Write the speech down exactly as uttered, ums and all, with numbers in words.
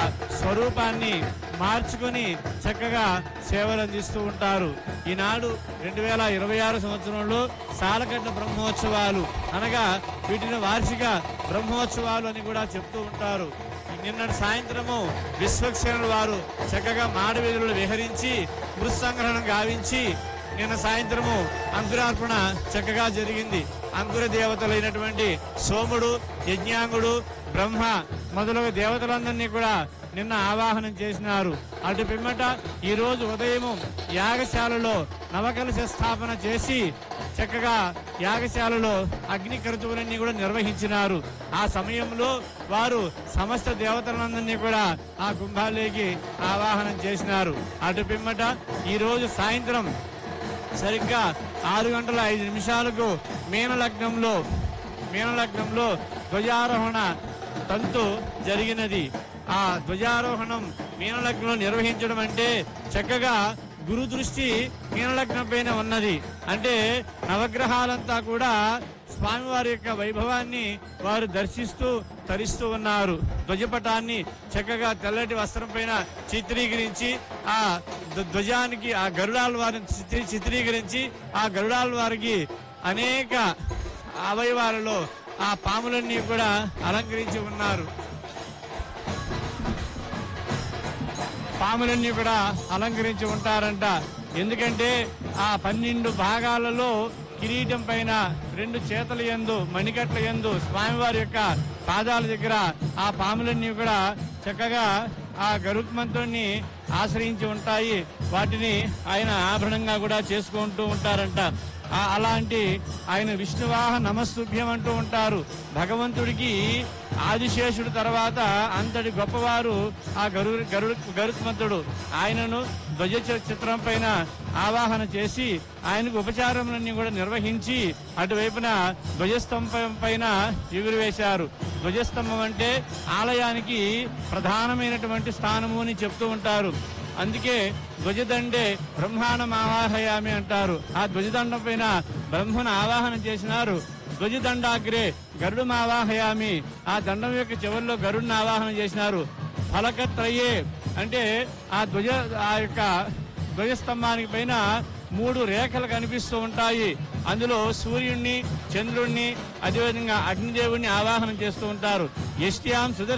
స్వరూపాన్ని మార్చుకొని చక్కగా సేవలు అందిస్తూ ఉంటారు. ఈనాడు రెండు వేల ఇరవై ఆరు సంవత్సరంలో సాలకట్ల బ్రహ్మోత్సవాలు అనగా వీటిని వార్షిక బ్రహ్మోత్సవాలు అని కూడా చెప్తూ ఉంటారు. నిన్నటి సాయంత్రము విశ్వక్సేనుల వారు చక్కగా మాడవీధులు విహరించి మృత్సంగ్రహణం గావించి నిన్న సాయంత్రము అంకురార్పణ చక్కగా జరిగింది. అంకుర దేవతలైనటువంటి సోముడు, యజ్ఞాంగుడు, బ్రహ్మ మొదలగు దేవతలందరినీ కూడా నిన్న ఆవాహనం చేసినారు. అటు పిమ్మట ఈ రోజు ఉదయము యాగశాలలో నవకలశ స్థాపన చేసి చక్కగా యాగశాలలో అగ్ని క్రతువులన్నీ కూడా నిర్వహించినారు. ఆ సమయంలో వారు సమస్త దేవతలందరినీ కూడా ఆ కుంభాల్లోకి ఆవాహనం చేసినారు. అటు పిమ్మట ఈ రోజు సాయంత్రం సరిగ్గా ఆరు గంటల ఐదు నిమిషాలకు మీనలగ్నంలో మీనలగ్నంలో ధ్వజారోహణ తంతు జరిగినది. ఆ ధ్వజారోహణం మీనలగ్నంలో నిర్వహించడం అంటే చక్కగా గురు దృష్టి మీనలగ్నం పైన ఉన్నది. అంటే నవగ్రహాలంతా కూడా స్వామివారి యొక్క వైభవాన్ని వారు దర్శిస్తూ తరిస్తూ ఉన్నారు. ధ్వజపటాన్ని చక్కగా తెల్లటి వస్త్రం పైన చిత్రీకరించి ఆ ధ్వజానికి ఆ గరుడాల వారిని చిత్రీకరించి ఆ గరుడాల వారికి అనేక అవయవాలలో ఆ పాములన్నీ కూడా అలంకరించి ఉన్నారు. పాములన్నీ కూడా అలంకరించి ఉంటారంట. ఎందుకంటే ఆ పన్నెండు భాగాలలో కిరీటం పైన రెండు చేతుల యందు మణికట్ల యందు స్వామివారి యొక్క పాదాల దగ్గర ఆ పాములన్నీ కూడా చక్కగా ఆ గరుత్మంతుడిని ఆశ్రయించి ఉంటాయి. వాటిని ఆయన ఆభరణంగా కూడా చేసుకుంటూ ఉంటారంట. అలాంటి ఆయన విష్ణువాహ నమస్తుభ్యం అంటూ ఉంటారు. భగవంతుడికి ఆదిశేషుడు తర్వాత అంతటి గొప్పవారు ఆ గరు గరుడు గరుత్మంతుడు. ఆయనను ధ్వజ చిత్రం పైన ఆవాహన చేసి ఆయనకు ఉపచారములన్నీ కూడా నిర్వహించి అటువైపున ధ్వజస్తంభం పైన ఎగురువేశారు. ధ్వజస్తంభం అంటే ఆలయానికి ప్రధానమైనటువంటి స్థానము అని చెప్తూ ఉంటారు. అందుకే ధ్వజదండే బ్రహ్మాండం ఆవాహయామి అంటారు. ఆ ధ్వజదండం పైన బ్రహ్మను ఆవాహన చేసినారు. ధ్వజదండాగ్రే గరుడు ఆవాహయామి, ఆ దండం యొక్క చివరిలో గరుడిని ఆవాహన చేసినారు. ఫలకత్రయే అంటే ఆ ధ్వజ ఆ యొక్క ధ్వజస్తంభానికి పైన మూడు రేఖలు కనిపిస్తూ ఉంటాయి. అందులో సూర్యుడిని, చంద్రుణ్ణి, అదేవిధంగా అగ్నిదేవుడిని ఆవాహనం చేస్తూ ఉంటారు. యష్ట్యాం సుదర్శ